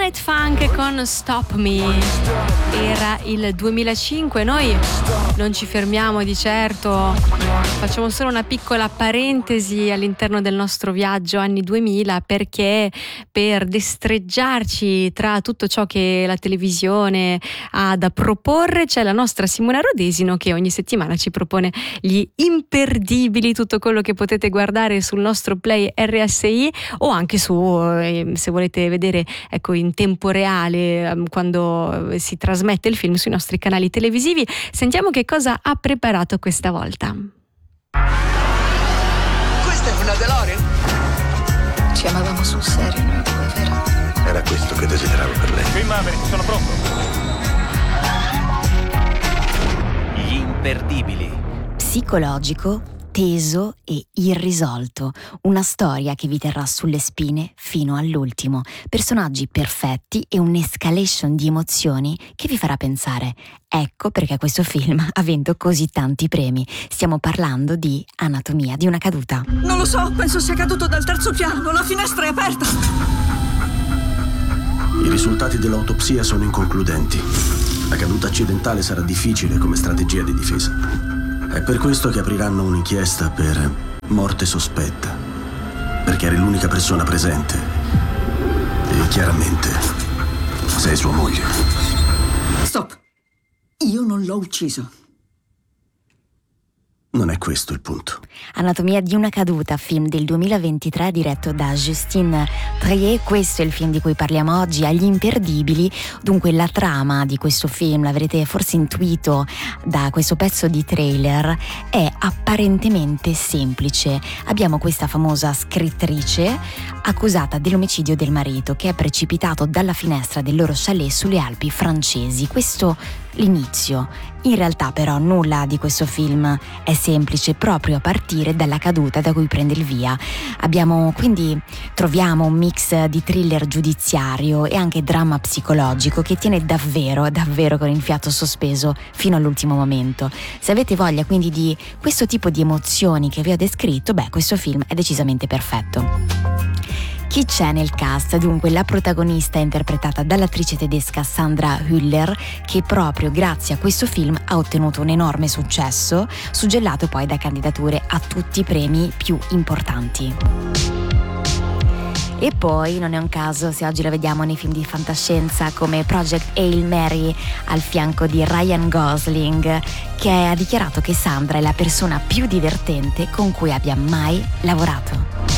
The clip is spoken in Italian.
Planet Funk con Stop Me. Era il 2005, noi non ci fermiamo di certo, facciamo solo una piccola parentesi all'interno del nostro viaggio anni 2000, perché per destreggiarci tra tutto ciò che la televisione ha da proporre c'è la nostra Simona Rodesino, che ogni settimana ci propone gli imperdibili, tutto quello che potete guardare sul nostro Play RSI o anche su, se volete vedere, ecco, in tempo reale, quando si trasmette il film sui nostri canali televisivi. Sentiamo che cosa ha preparato questa volta. Questa è una DeLorean? Ci amavamo sul serio noi due, vero? Era questo che desideravo per lei. Qui Maverick, sono pronto. Gli imperdibili. Psicologico, teso e irrisolto, una storia che vi terrà sulle spine fino all'ultimo, personaggi perfetti e un'escalation di emozioni che vi farà pensare. Ecco perché questo film ha vinto così tanti premi. Stiamo parlando di Anatomia di una caduta. Non lo so, penso sia caduto dal terzo piano, la finestra è aperta. I risultati dell'autopsia sono inconcludenti. La caduta accidentale sarà difficile come strategia di difesa. È per questo che apriranno un'inchiesta per morte sospetta, perché eri l'unica persona presente e chiaramente sei sua moglie. Stop. Io non l'ho ucciso. Non è questo il punto. Anatomia di una caduta, film del 2023 diretto da Justine Triet. Questo è il film di cui parliamo oggi, agli imperdibili. Dunque la trama di questo film, l'avrete forse intuito da questo pezzo di trailer, è apparentemente semplice. Abbiamo questa famosa scrittrice accusata dell'omicidio del marito, che è precipitato dalla finestra del loro chalet sulle Alpi francesi. Questo l'inizio. In realtà però nulla di questo film è semplice, proprio a partire dalla caduta da cui prende il via. Troviamo un mix di thriller giudiziario e anche dramma psicologico che tiene davvero con il fiato sospeso fino all'ultimo momento. Se avete voglia quindi di questo tipo di emozioni che vi ho descritto, questo film è decisamente perfetto. Chi c'è nel cast? Dunque la protagonista è interpretata dall'attrice tedesca Sandra Hüller, che proprio grazie a questo film ha ottenuto un enorme successo, suggellato poi da candidature a tutti i premi più importanti. E poi non è un caso se oggi la vediamo nei film di fantascienza come Project Hail Mary al fianco di Ryan Gosling, che ha dichiarato che Sandra è la persona più divertente con cui abbia mai lavorato.